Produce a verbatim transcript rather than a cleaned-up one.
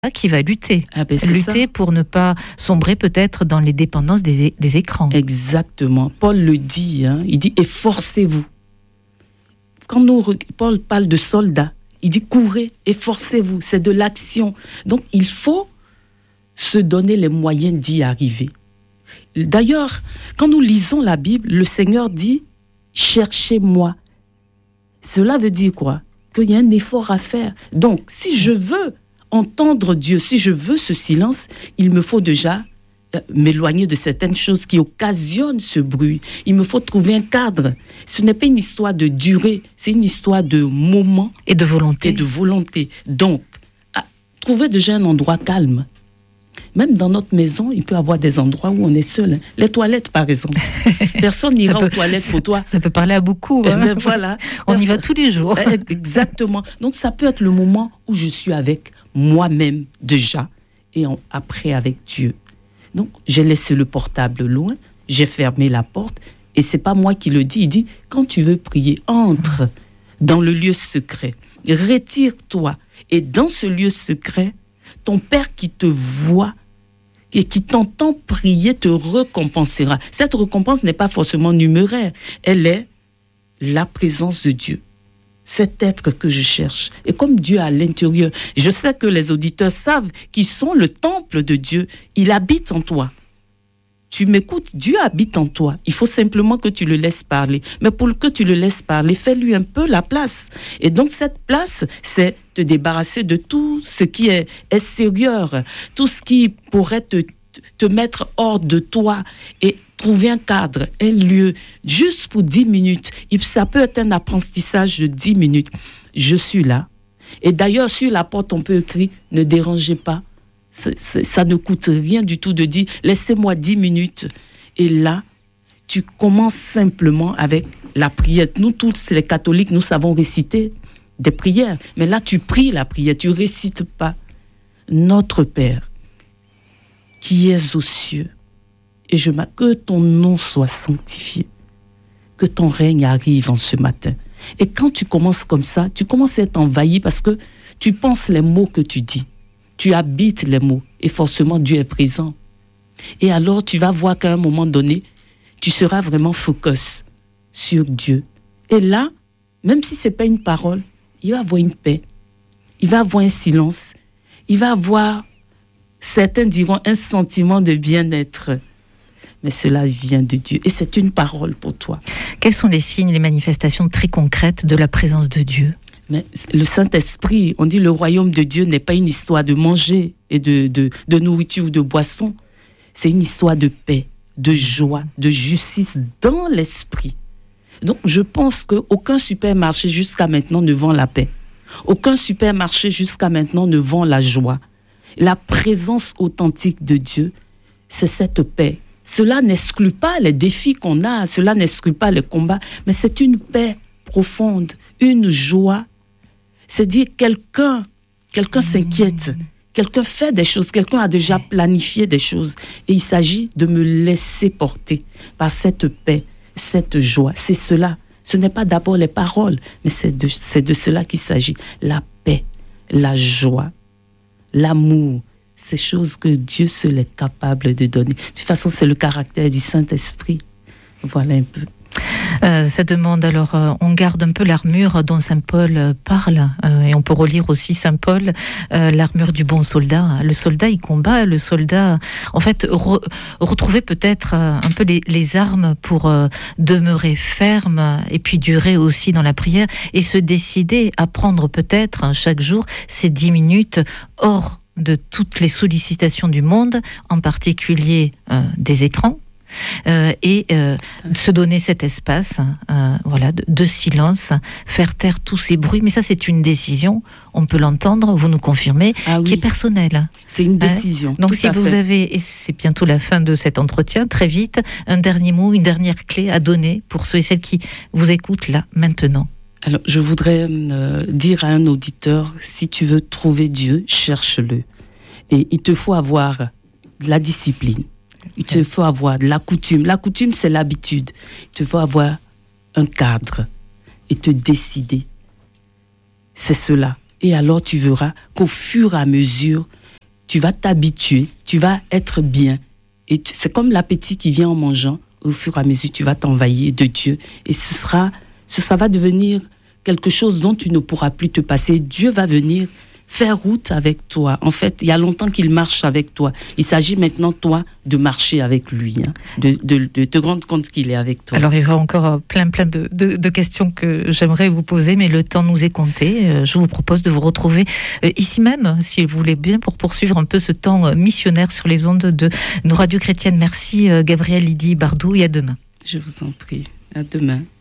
qui va lutter. Ah ben, c'est lutter ça. Pour ne pas sombrer peut-être dans les dépendances des, é- des écrans. Exactement. Paul le dit, hein, il dit efforcez-vous. Quand nous, Paul parle de soldats, il dit courez, efforcez-vous, c'est de l'action. Donc il faut se donner les moyens d'y arriver. D'ailleurs, quand nous lisons la Bible, le Seigneur dit cherchez-moi. Cela veut dire quoi? Qu'il y a un effort à faire. Donc, si je veux entendre Dieu, si je veux ce silence, il me faut déjà euh, m'éloigner de certaines choses qui occasionnent ce bruit. Il me faut trouver un cadre. Ce n'est pas une histoire de durée, c'est une histoire de moment Et de volonté. et de volonté. Donc, à, trouver déjà un endroit calme. Même dans notre maison, il peut y avoir des endroits où on est seul. Hein. Les toilettes, par exemple. Personne n'ira peut, aux toilettes pour toi. Ça peut parler à beaucoup. Hein. Ben voilà. On y va Personne... tous les jours. Exactement. Donc, ça peut être le moment où je suis avec moi-même déjà et en, après avec Dieu. Donc, j'ai laissé le portable loin, j'ai fermé la porte et c'est pas moi qui le dis. Il dit, quand tu veux prier, entre dans le lieu secret, retire-toi et dans ce lieu secret, ton Père qui te voit et qui t'entend prier te récompensera. Cette récompense n'est pas forcément numéraire, elle est la présence de Dieu. Cet être que je cherche. Et comme Dieu est à l'intérieur, je sais que les auditeurs savent qu'ils sont le temple de Dieu. Il habite en toi. Tu m'écoutes, Dieu habite en toi. Il faut simplement que tu le laisses parler. Mais pour que tu le laisses parler, fais-lui un peu la place. Et donc cette place, c'est te débarrasser de tout ce qui est extérieur, tout ce qui pourrait te, te mettre hors de toi et trouver un cadre, un lieu, juste pour dix minutes. Ça peut être un apprentissage de dix minutes. Je suis là. Et d'ailleurs, sur la porte, on peut écrire « Ne dérangez pas ». C'est, c'est, ça ne coûte rien du tout de dire « Laissez-moi dix minutes ». Et là, tu commences simplement avec la prière. Nous tous, les catholiques, nous savons réciter des prières. Mais là, tu pries la prière, tu ne récites pas. Notre Père, qui es aux cieux, et je m'ac- que ton nom soit sanctifié, que ton règne arrive en ce matin. Et quand tu commences comme ça, tu commences à être envahi parce que tu penses les mots que tu dis. Tu habites les mots et forcément Dieu est présent. Et alors tu vas voir qu'à un moment donné, tu seras vraiment focus sur Dieu. Et là, même si ce n'est pas une parole, il va avoir une paix, il va avoir un silence, il va avoir, certains diront, un sentiment de bien-être. Mais cela vient de Dieu et c'est une parole pour toi. Quels sont les signes, les manifestations très concrètes de la présence de Dieu ? Mais le Saint-Esprit, on dit le royaume de Dieu n'est pas une histoire de manger et de, de, de nourriture ou de boisson. C'est une histoire de paix, de joie, de justice dans l'esprit. Donc je pense qu'aucun supermarché jusqu'à maintenant ne vend la paix. Aucun supermarché jusqu'à maintenant ne vend la joie. La présence authentique de Dieu, c'est cette paix. Cela n'exclut pas les défis qu'on a, cela n'exclut pas les combats, mais c'est une paix profonde, une joie. C'est dire quelqu'un, quelqu'un s'inquiète, quelqu'un fait des choses, quelqu'un a déjà planifié des choses. Et il s'agit de me laisser porter par cette paix, cette joie. C'est cela. Ce n'est pas d'abord les paroles, mais c'est de, c'est de cela qu'il s'agit. La paix, la joie, l'amour, ces choses que Dieu seul est capable de donner. De toute façon, c'est le caractère du Saint-Esprit. Voilà un peu. Euh, ça demande alors, euh, on garde un peu l'armure dont Saint Paul euh, parle, euh, et on peut relire aussi Saint Paul, euh, l'armure du bon soldat. Le soldat, il combat, le soldat, en fait, re, retrouver peut-être euh, un peu les, les armes pour euh, demeurer ferme et puis durer aussi dans la prière et se décider à prendre peut-être hein, chaque jour ces dix minutes hors de toutes les sollicitations du monde, en particulier euh, des écrans. Euh, et euh, se donner cet espace euh, voilà, de, de silence, faire taire tous ces bruits. Mais ça, c'est une décision, on peut l'entendre, vous nous confirmez, ah oui. qui est personnelle. C'est une décision. Hein Donc si vous fait. avez, et c'est bientôt la fin de cet entretien, très vite, un dernier mot, une dernière clé à donner pour ceux et celles qui vous écoutent là, maintenant. Alors, je voudrais euh, dire à un auditeur, si tu veux trouver Dieu, cherche-le. Et il te faut avoir de la discipline. Il te faut avoir de la coutume. La coutume, c'est l'habitude. Il te faut avoir un cadre et te décider. C'est cela. Et alors, tu verras qu'au fur et à mesure, tu vas t'habituer, tu vas être bien. Et tu, c'est comme l'appétit qui vient en mangeant. Au fur et à mesure, tu vas t'envahir de Dieu. Et ce sera, ce, ça va devenir quelque chose dont tu ne pourras plus te passer. Dieu va venir faire route avec toi. En fait, il y a longtemps qu'il marche avec toi. Il s'agit maintenant, toi, de marcher avec lui, hein, de, de, de te rendre compte qu'il est avec toi. Alors, il y aura encore plein, plein de, de, de questions que j'aimerais vous poser, mais le temps nous est compté. Je vous propose de vous retrouver ici même, si vous voulez bien, pour poursuivre un peu ce temps missionnaire sur les ondes de nos radios chrétiennes. Merci, Gabrielle Lydie Bardou, et à demain. Je vous en prie. À demain.